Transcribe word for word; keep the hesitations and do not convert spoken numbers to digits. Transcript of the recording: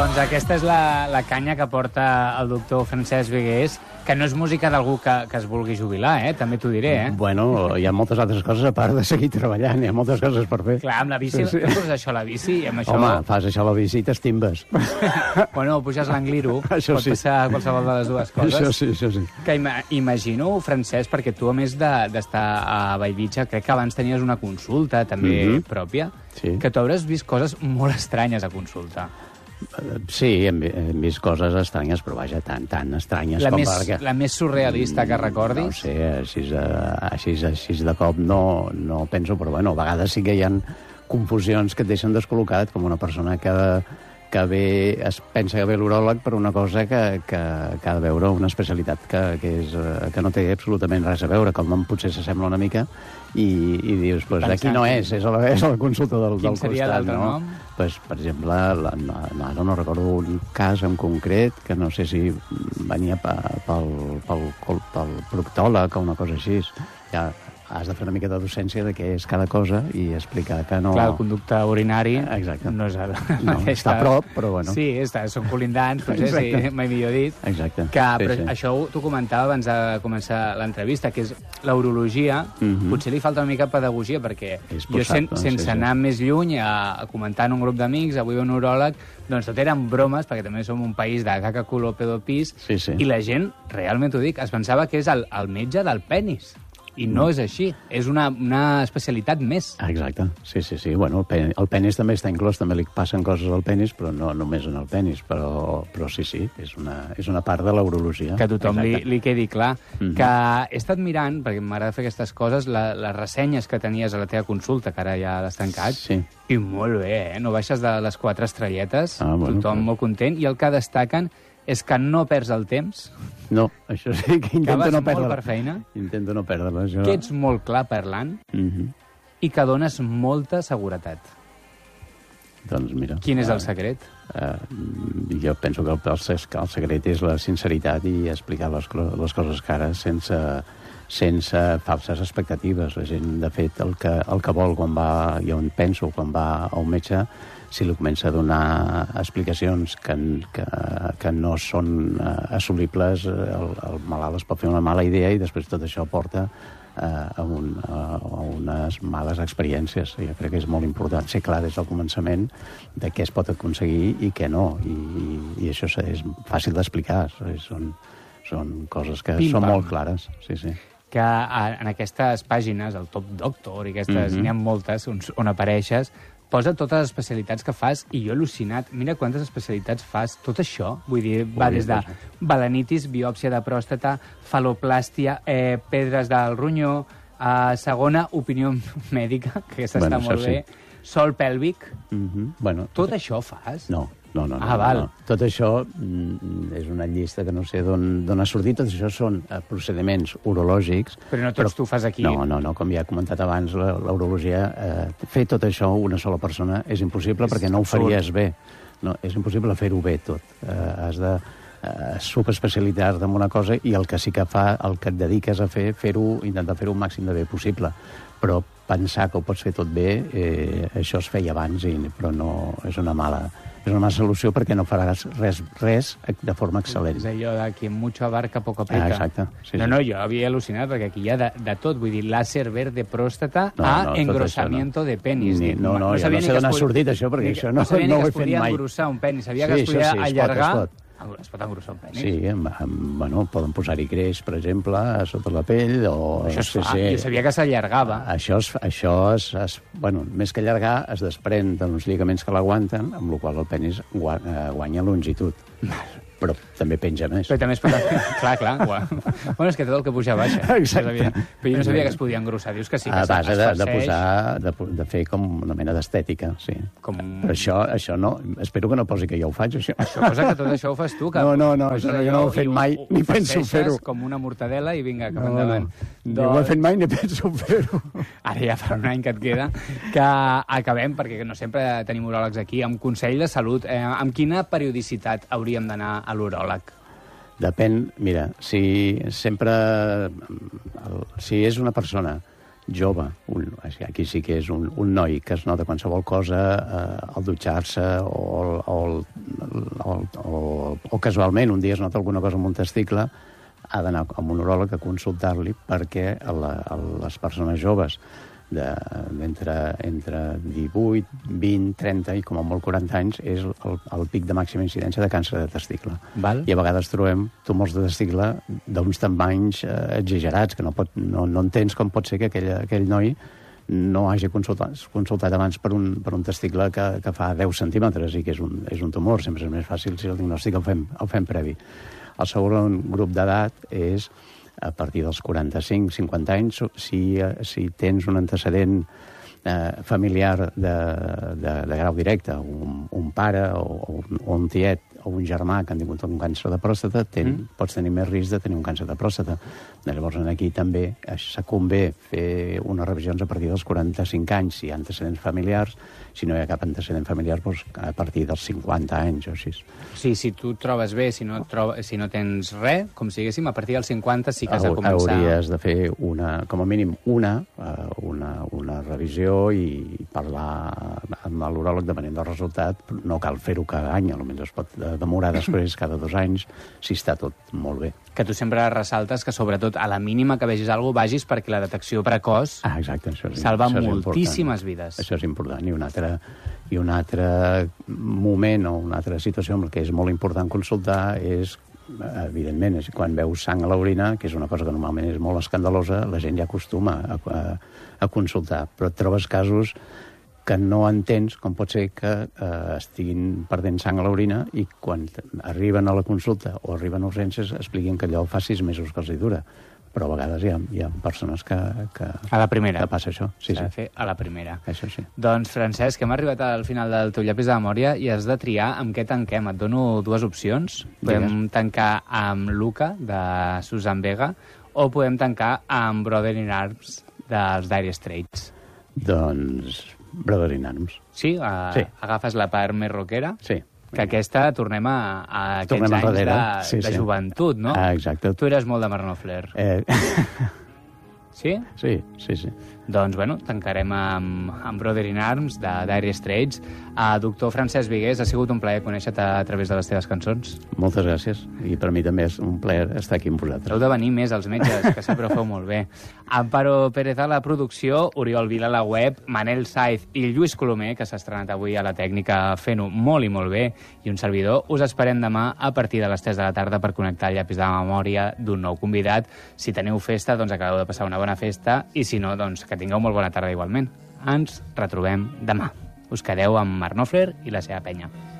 Doncs aquesta és la, la canya que porta el doctor Francesc Vigués, que no és música d'algú que, que es vulgui jubilar, eh? També t'ho diré, eh? Bueno, hi ha moltes altres coses a part de seguir treballant, hi ha moltes coses per fer. Clar, amb la bici, sí, sí. Poses això a la bici i amb això... Home, fas això a la bici i t'estimbes. Bueno, puges l'angliro, això pot sí. passar qualsevol de les dues coses. Això sí, això sí. Que ima imagino, Francesc, perquè tu, a més d'estar de, a Bellvitge, crec que abans tenies una consulta també mm-hmm. pròpia, sí. que tu hauràs vist coses molt estranyes a consulta. Sí, hem, hem vist coses estranyes, però vaja, tan, tan estranyes la com més, perquè... La més surrealista que recordis? No sé, així, així, així de cop no, no penso, però bueno, a vegades sí que hi ha confusions que et deixen descol·locat, com una persona que, que ve, es pensa que ve l'uròleg per una cosa que, que, que ha de veure una especialitat que, que, és, que no té absolutament res a veure, que el nom potser s'assembla una mica, i, i dius, pues, d'aquí no és, és a la, és a la consulta del, del costat. Quin seria l'altre no? nom? Pues, per exemple, la, no, ara no recordo un cas en concret, que no sé si venia pel, pel, pel, pel proctòleg o una cosa així. Ja has de fer una mica de docència de què és cada cosa i explicar que no... Clar, el conducte urinari Exacte. no és... El, no, aquesta... Està a prop, però bueno. Sí, està, són colindants, potser, sí, mai millor dit. Exacte. Que, sí, però sí. Això t'ho comentava abans de començar l'entrevista, que és la urologia, mm-hmm. potser li falta una mica de pedagogia, perquè posat, jo, sen, sense sí, anar sí. més lluny, a, a comentar en un grup d'amics, avui un uròleg, doncs tot eren bromes, perquè també som un país de caca, culo, pedo, pis, sí, sí. i la gent, realment t'ho dic, es pensava que és el, el metge del penis. I no és així, és una, una especialitat més. Exacte, sí, sí, sí. Bueno, el, pen, el penis també està inclòs, també li passen coses al penis, però no només en el penis, però, però sí, sí, és una, és una part de la urologia. Que a tothom li, li quedi clar. Mm-hmm. Que he estat mirant, perquè m'agrada fer aquestes coses, la, les ressenyes que tenies a la teva consulta, que ara ja l'has tancat, sí. I molt bé, eh? No baixes de les quatre estrelletes, ah, bueno, tothom però... molt content, i el que destaquen és que no perds el temps. No, això sí, que intento no perdre-la. molt per feina. Intento no perdre-la, això. Que ets molt clar parlant mm-hmm. i que dones molta seguretat. Doncs mira... Quin és el secret? Uh, jo penso que el, el secret és la sinceritat i explicar les, les coses cares sense, sense falses expectatives. La gent, de fet, el que, el que vol quan va, jo penso, quan va a un metge, si li comença a donar explicacions que, que, que no són uh, assolibles, el, el malalt es pot fer una mala idea i després tot això porta uh, a, un, uh, a unes males experiències. Jo crec que és molt important ser clar des del començament de què es pot aconseguir i què no. I, i, i això és fàcil d'explicar. Són, són coses que Pim, són pam. molt clares. Sí, sí. Que en aquestes pàgines, el Top Doctor i aquestes, mm-hmm. n'hi ha moltes on, on apareixes, posa totes les especialitats que fas i jo he al·lucinat. Mira quantes especialitats fas. Tot això, vull dir, va des de balanitis, biòpsia de pròstata, fal·loplàstia, eh, pedres del ronyó, eh, segona opinió mèdica, que aquesta bueno, està molt bé, sí. Sol pèlvic. Mm-hmm. bueno, tot, tot això fas? No. No, no, no, ah, val. no. Tot això mm, és una llista que no sé d'on ha sortit. Tot això són uh, procediments urològics. Però no tots però... tu fas aquí. No, no, no, com ja he comentat abans, la, la urologia, eh, fer tot això una sola persona és impossible és perquè no ho faries bé. No, és impossible fer-ho bé tot. Eh, has de eh, subespecialitzar-te en una cosa i el que sí que fa, el que et dediques a fer, fer-ho, intentar fer-ho el màxim de bé possible. Però pensar que ho pots fer tot bé, eh, això es feia abans, i, però no és una mala... És una mala solució perquè no faràs res, res de forma excel·lent. És allò de qui mucho abarca poco aprieta. Ah, exacte. Sí, no, sí. no, jo havia al·lucinat perquè aquí hi ha de, de tot. Vull dir, láser verde pròstata no, a no, engrossamiento no. de penis. Ni, no, no, no, ja no sé d'on ha sortit això, perquè això no, no, no, no ho he fet mai. No sabia ni que es podia engrossar un penis, sabia sí, que es podia sí, allargar... Es pot, es pot. Es pot engrossar un penis? Sí, amb, amb, bueno, poden posar-hi greix, per exemple, a sota la pell, o... Això es sí, fa, sí. jo sabia que s'allargava. Això, es, això es, es, bueno, més que allargar, es desprèn d'uns lligaments que l'aguanten, amb la qual el penis guanya longitud. Però també penja més. Però també es pot... clar, clar. Bueno, és que tot el que puja baixa. Exacte. Però jo no sabia que es podia engrossar. Dius que sí, que a base de, de farceix. posar, de, de fer com una mena d'estètica, sí. Com... Però això, això no... Espero que no posi que jo ho faig, això. Això posa que tot això ho fas tu. Que no, no, no, això no, jo no ho he fet mai, ni penso fer-ho. Com una mortadela i vinga, cap no, endavant. No. Doncs... No ho he fet mai ni penso fer-ho. Ara ja fa un any que et queda. Que acabem, perquè no sempre tenim uròlegs aquí, amb consell de salut. Eh, amb quina periodicitat hauríem d'anar a l'uròleg? Depèn, mira, si sempre... Si és una persona jove, un, aquí sí que és un, un noi que es nota qualsevol cosa, eh, al dutxar-se o, o o, o, o casualment un dia es nota alguna cosa amb un testicle, ha d'anar amb un uròleg a consultar-li, perquè a la, a les persones joves d'entre entre divuit, vint, trenta i com a molt quaranta anys és el, el pic de màxima incidència de càncer de testicle. Val. I a vegades trobem tumors de testicle d'uns tamanys eh, exagerats, que no, pot, no, no entens com pot ser que aquell, aquell noi no hagi consultat, consultat abans per un, per un testicle que, que fa deu centímetres i que és un, és un tumor. Sempre és més fàcil si el diagnòstic el fem, el fem previ. El segon grup d'edat és a partir dels quaranta-cinc cinquanta anys, si, si tens un antecedent eh, familiar de, de, de grau directe, un, un pare o, o, un, o un tiet o un germà que han tingut un càncer de pròstata, ten, mm. pots tenir més risc de tenir un càncer de pròstata. Llavors, aquí també se convé fer unes revisions a partir dels quaranta-cinc anys, si hi ha antecedents familiars. Si no hi ha cap antecedent familiar, doncs a partir dels cinquanta anys o així. Sí, si tu et trobes bé, si no, trobes, si no tens res, com si diguéssim, a partir dels cinquanta sí que has de començar... Hauries de fer, una, com a mínim, una, una, una revisió i parlar amb l'uròleg depenent del resultat. No cal fer-ho cada any, potser es pot demorar després cada dos anys, si està tot molt bé. Que tu sempre ressaltes que, sobretot, a la mínima que vegis alguna cosa, vagis perquè la detecció precoç ah, exacte, això és, salva això és moltíssimes important. vides. Això és important. I un altre, i un altre moment o una altra situació en què és molt important consultar és, evidentment, és quan veus sang a l'orina, que és una cosa que normalment és molt escandalosa, la gent ja acostuma a, a, a consultar. Però et trobes casos que no entens com pot ser que eh, estiguin perdent sang a l'orina i quan arriben a la consulta o arriben a urgències expliquin que allò fa sis mesos que els hi dura. Però a vegades hi ha, hi ha persones que, que... A la primera. Que passa això. Sí, S'ha sí. de fer a la primera. Això sí. Doncs, Francesc, hem arribat al final del teu llapis de memòria i has de triar amb què tanquem. Et dono dues opcions. Podem Digues. tancar amb Luca, de Susan Vega, o podem tancar amb Brother in Arms, dels Dire Straits. Doncs... Brother in Arms. Sí? Uh, sí. Agafes la part més rockera? Sí. Que aquesta tornem a, a aquests tornem anys darrere. de, sí, de sí. joventut, no? Ah, exacte. Tu eres molt de Marnofler. Eh... Sí? Sí, sí, sí. Doncs, bueno, tancarem amb, amb Brother in Arms, de Dire Straits. Uh, doctor Francesc Vigués, ha sigut un plaer conèixer-te a través de les teves cançons. Moltes gràcies. I per mi també és un plaer estar aquí amb vosaltres. Heu de venir més, els metges, que sempre ho feu molt bé. Amparo Pérez a la producció, Oriol Vila a la web, Manel Saiz i Lluís Colomer, que s'ha estrenat avui a la tècnica fent-ho molt i molt bé, i un servidor. Us esperem demà a partir de les tres de la tarda per connectar el llapis de la memòria d'un nou convidat. Si teniu festa, doncs acabeu de passar una bona festa, i si no, doncs que tingueu molt bona tarda igualment. Ens retrobem demà. Us quedeu amb Marc Knopfler i la seva penya.